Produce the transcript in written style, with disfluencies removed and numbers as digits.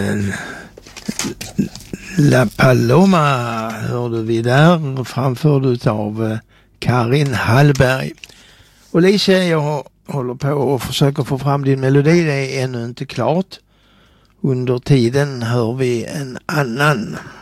La Paloma hörde vi där, framförd av Karin Hallberg. Och Lisa, jag håller på och försöker få fram din melodi, det är ännu inte klart. Under tiden hör vi en annan.